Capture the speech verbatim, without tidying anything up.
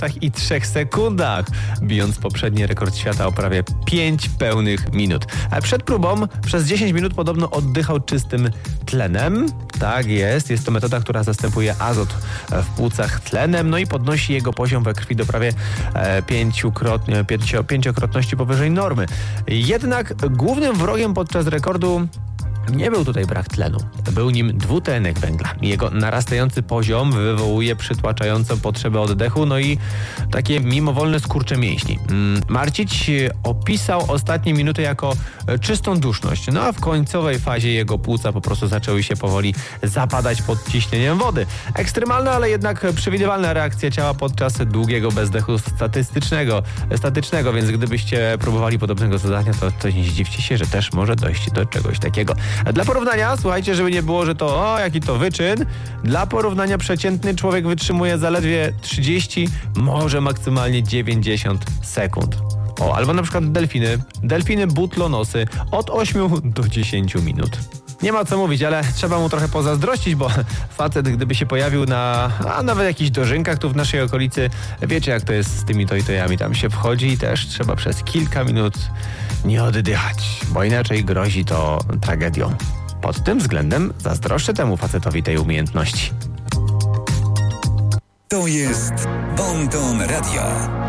minutach i trzech sekundach, bijąc poprzedni rekord świata o prawie pięć pełnych minut. A przed próbą przez dziesięć minut podobno oddychał czystym tlenem. Tak jest, jest to metoda, która zastępuje azot w płucach tlenem, no i podnosi jego poziom we krwi do prawie e, pięciokrotnie, pięcio, pięciokrotności powyżej normy. Jednak głównym wrogiem podczas rekordu nie był tutaj brak tlenu. Był nim dwutlenek węgla. Jego narastający poziom wywołuje przytłaczającą potrzebę oddechu, no i takie mimowolne skurcze mięśni. Marcić opisał ostatnie minuty jako czystą duszność, no a w końcowej fazie jego płuca po prostu zaczęły się powoli zapadać pod ciśnieniem wody. Ekstremalna, ale jednak przewidywalna reakcja ciała podczas długiego bezdechu statystycznego, statycznego, więc gdybyście próbowali podobnego zadania, to, to nie zdziwcie się, że też może dojść do czegoś takiego. Dla porównania, słuchajcie, żeby nie było, że to o, jaki to wyczyn, dla porównania przeciętny człowiek wytrzymuje zaledwie trzydzieści, może maksymalnie dziewięćdziesiąt sekund. O, albo na przykład delfiny, delfiny butlonosy od ośmiu do dziesięciu minut. Nie ma co mówić, ale trzeba mu trochę pozazdrościć, bo facet, gdyby się pojawił na, a nawet jakichś dożynkach tu w naszej okolicy, wiecie jak to jest z tymi tojtojami, tam się wchodzi i też trzeba przez kilka minut nie oddychać, bo inaczej grozi to tragedią. Pod tym względem zazdroszczę temu facetowi tej umiejętności. To jest Bon Ton Radio.